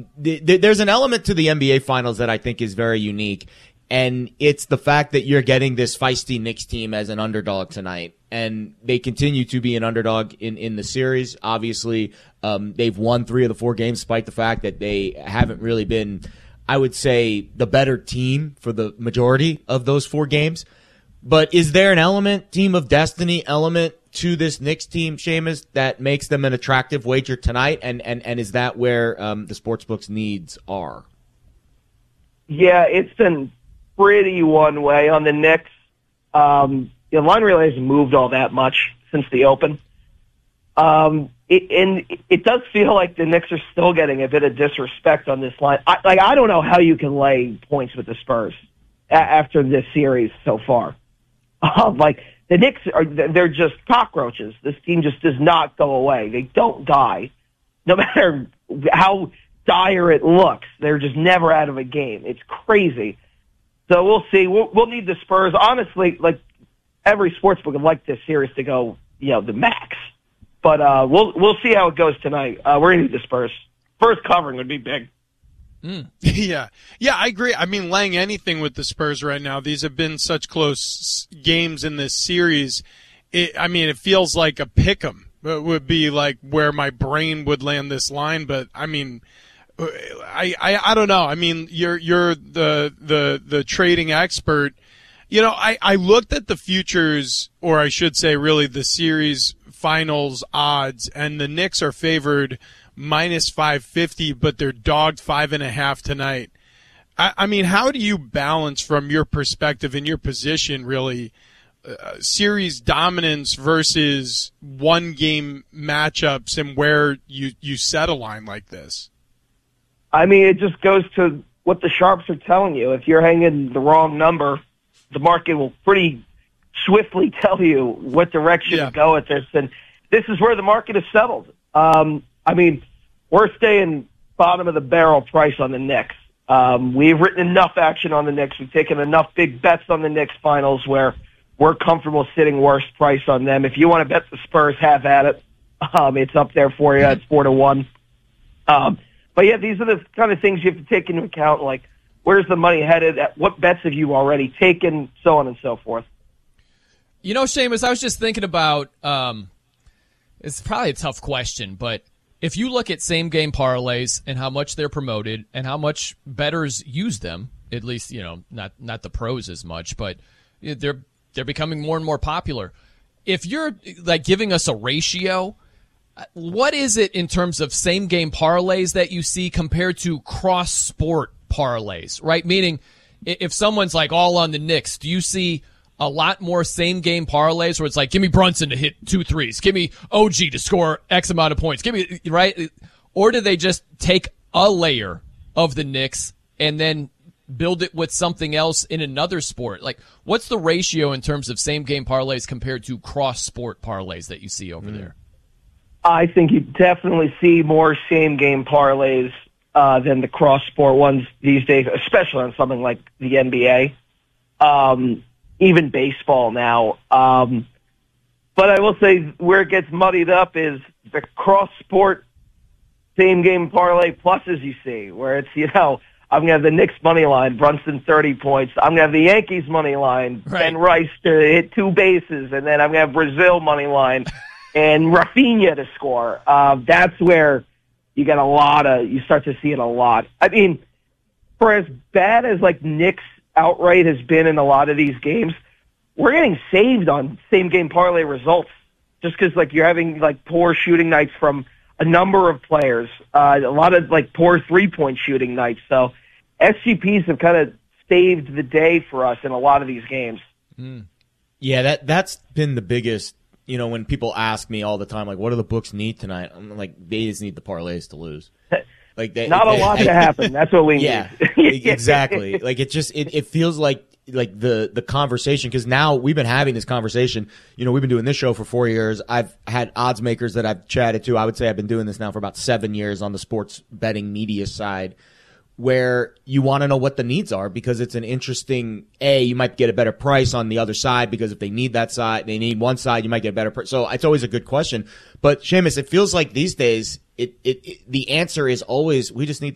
there's an element to the NBA Finals that I think is very unique, and it's the fact that you're getting this feisty Knicks team as an underdog tonight, and they continue to be an underdog in the series. Obviously, they've won 3 of the 4 games, despite the fact that they haven't really been, I would say, the better team for the majority of those 4 games. But is there an team of destiny element to this Knicks team, Seamus, that makes them an attractive wager tonight? And is that where the sportsbook's needs are? Yeah, it's been pretty one way on the Knicks. The line really hasn't moved all that much since the Open. It does feel like the Knicks are still getting a bit of disrespect on this line. I don't know how you can lay points with the Spurs after this series so far. The Knicks they're just cockroaches. This team just does not go away. They don't die. No matter how dire it looks, they're just never out of a game. It's crazy. So we'll see. We'll need the Spurs. Honestly, like every sportsbook would like this series to go, the max. But we'll see how it goes tonight. We're going to need the Spurs. First covering would be big. Yeah, I agree. I mean, laying anything with the Spurs right now, these have been such close games in this series. It feels like a pick'em. It would be like where my brain would land this line, but I mean, I don't know. I mean, you're the trading expert. I looked at the futures, or I should say really the series finals odds, and the Knicks are favored minus 550, but they're dogged 5.5 tonight. I mean, how do you balance from your perspective and your position really series dominance versus one game matchups and where you set a line like this? I mean, it just goes to what the sharps are telling you. If you're hanging the wrong number, the market will pretty swiftly tell you what direction to go at this. And this is where the market is settled. We're staying bottom of the barrel price on the Knicks. We've written enough action on the Knicks. We've taken enough big bets on the Knicks finals where we're comfortable sitting worst price on them. If you want to bet the Spurs, have at it. It's up there for you. It's 4-1. But yeah, these are the kind of things you have to take into account, like where's the money headed, what bets have you already taken, so on and so forth. Seamus, I was just thinking about, it's probably a tough question, but if you look at same-game parlays and how much they're promoted and how much bettors use them, at least, not the pros as much, but they're becoming more and more popular. If you're, giving us a ratio, what is it in terms of same-game parlays that you see compared to cross-sport parlays, right? Meaning, if someone's, all on the Knicks, do you see a lot more same-game parlays where it's give me Brunson to hit 2 threes, give me OG to score X amount of points, give me, right? Or do they just take a layer of the Knicks and then build it with something else in another sport? What's the ratio in terms of same-game parlays compared to cross-sport parlays that you see over there? I think you definitely see more same-game parlays than the cross-sport ones these days, especially on something like the NBA. Even baseball now. But I will say where it gets muddied up is the cross-sport same-game parlay pluses you see, where it's, I'm going to have the Knicks money line, Brunson 30 points. I'm going to have the Yankees money line, Ben Rice to hit 2 bases, and then I'm going to have Brazil money line and Rafinha to score. That's where you get you start to see it a lot. I mean, for as bad as Knicks outright has been in a lot of these games, we're getting saved on same-game parlay results just because, you're having, poor shooting nights from a number of players, a lot of, poor three-point shooting nights. So SGPs have kind of saved the day for us in a lot of these games. Yeah, that's been the biggest, when people ask me all the time, what do the books need tonight? I'm they just need the parlays to lose. Not a lot to happen. That's what we need. Exactly. It feels like the conversation, because now we've been having this conversation. We've been doing this show for 4 years. I've had odds makers that I've chatted to. I would say I've been doing this now for about 7 years on the sports betting media side, where you want to know what the needs are, because it's an interesting, you might get a better price on the other side, because if they need that side, they need one side, you might get a better price. So it's always a good question. But Seamus, it feels like these days, the answer is always, we just need